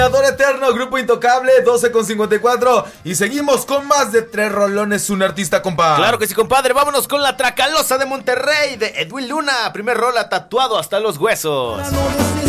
Ador Eterno, Grupo Intocable, 12:54. Y seguimos con más de 3 rolones, un artista, compa. Claro que sí, compadre. Vámonos con La Tracalosa de Monterrey, de Edwin Luna. Primer rola, Tatuado hasta los huesos.